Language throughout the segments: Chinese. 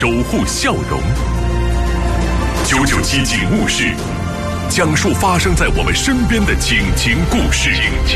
守护笑容。997警务室，讲述发生在我们身边的警情故事。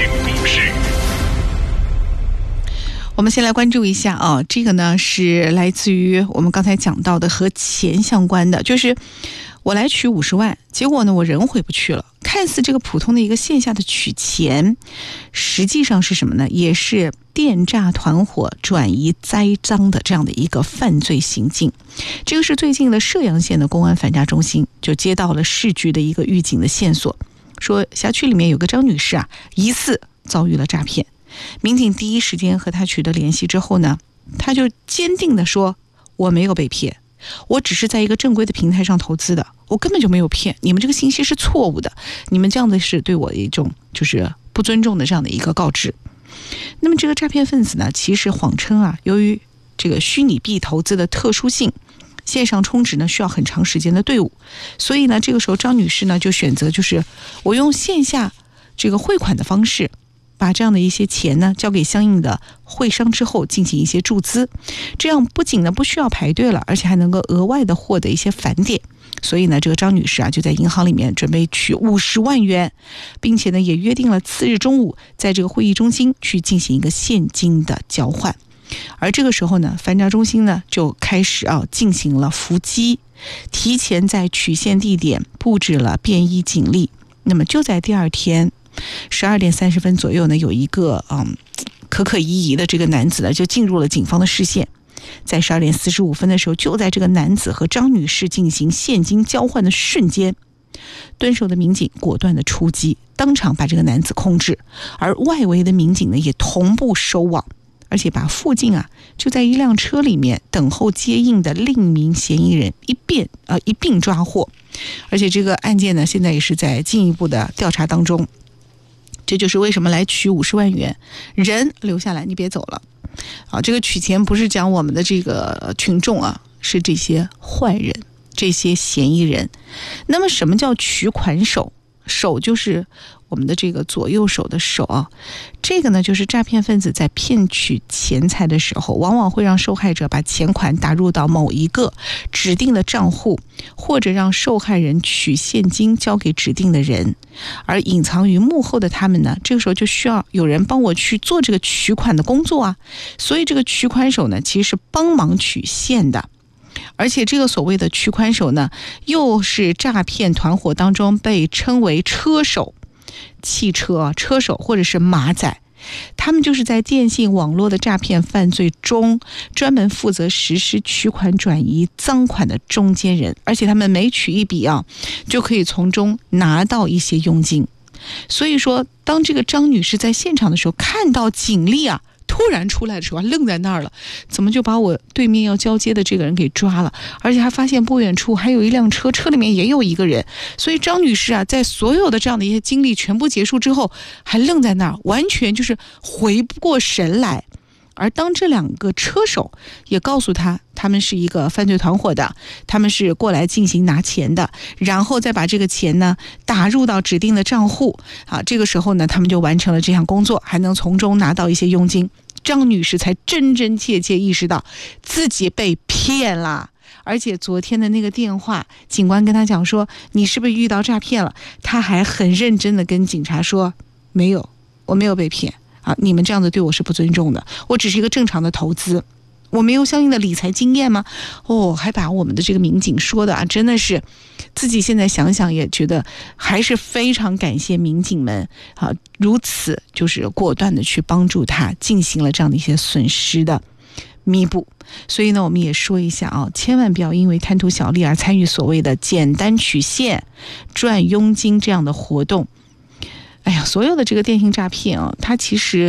我们先来关注一下啊，这个呢是来自于我们刚才讲到的和钱相关的，就是我来取50万，结果呢我人回不去了。看似这个普通的一个线下的取钱，实际上是什么呢？也是电诈团伙转移栽赃的这样的一个犯罪行径。这个是最近的射阳县的公安反诈中心就接到了市局的一个预警的线索，说辖区里面有个张女士啊，疑似遭遇了诈骗。民警第一时间和她取得联系之后呢，她就坚定地说，我没有被骗，我只是在一个正规的平台上投资的，我根本就没有骗，你们这个信息是错误的，你们这样的是对我一种就是不尊重的这样的一个告知。那么这个诈骗分子呢，其实谎称啊，由于这个虚拟币投资的特殊性，线上充值呢需要很长时间的队伍，所以呢这个时候张女士呢就选择就是我用线下这个汇款的方式，把这样的一些钱呢交给相应的会商之后进行一些注资，这样不仅呢不需要排队了，而且还能够额外的获得一些返点。所以呢这个张女士啊就在银行里面准备取50万元，并且呢也约定了次日中午在这个会议中心去进行一个现金的交换。而这个时候呢反诈中心呢就开始进行了伏击，提前在取现地点布置了便衣警力。那么就在第二天12点30分左右呢，有一个可疑的这个男子呢就进入了警方的视线。在12点45分的时候，就在这个男子和张女士进行现金交换的瞬间，蹲守的民警果断的出击，当场把这个男子控制，而外围的民警呢也同步收网，而且把附近就在一辆车里面等候接应的另一名嫌疑人一并抓获。而且这个案件呢现在也是在进一步的调查当中。这就是为什么来取50万元，人留下来，你别走了。这个取钱不是讲我们的这个群众啊，是这些坏人，这些嫌疑人。那么什么叫取款手？手就是我们的这个左右手的手啊，这个呢就是诈骗分子在骗取钱财的时候，往往会让受害者把钱款打入到某一个指定的账户，或者让受害人取现金交给指定的人，而隐藏于幕后的他们呢，这个时候就需要有人帮我去做这个取款的工作啊。所以这个取款手呢其实是帮忙取现的。而且这个所谓的取款手呢，又是诈骗团伙当中被称为车手、汽车车手或者是马仔，他们就是在电信网络的诈骗犯罪中专门负责实施取款转移赃款的中间人，而且他们每取一笔就可以从中拿到一些佣金。所以说当这个张女士在现场的时候，看到警力突然出来的时候，愣在那儿了，怎么就把我对面要交接的这个人给抓了？而且还发现不远处还有一辆车，车里面也有一个人。所以张女士在所有的这样的一些经历全部结束之后，还愣在那儿，完全就是回不过神来。而当这两个车手也告诉他们是一个犯罪团伙的，他们是过来进行拿钱的，然后再把这个钱呢打入到指定的账户这个时候呢他们就完成了这项工作，还能从中拿到一些佣金。张女士才真真切切意识到自己被骗了。而且昨天的那个电话，警官跟他讲说你是不是遇到诈骗了，他还很认真的跟警察说没有，我没有被骗你们这样子对我是不尊重的，我只是一个正常的投资，我没有相应的理财经验吗？还把我们的这个民警说的真的是自己现在想想也觉得还是非常感谢民警们如此就是果断的去帮助他进行了这样的一些损失的弥补。所以呢我们也说一下千万不要因为贪图小利而参与所谓的简单取现赚佣金这样的活动。所有的这个电信诈骗它其实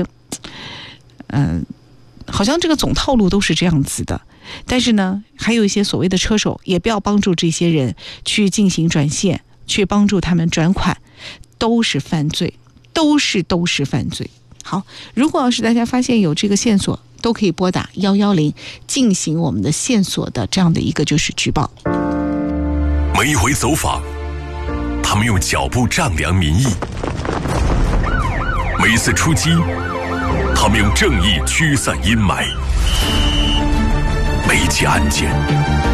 好像这个总套路都是这样子的，但是呢还有一些所谓的车手也不要帮助这些人去进行转线，去帮助他们转款，都是犯罪，都是犯罪。好，如果要是大家发现有这个线索，都可以拨打110进行我们的线索的这样的一个就是举报。 每一回走访，他们用脚步丈量民意；每一次出击，他们用正义驱散阴霾；每一起案件，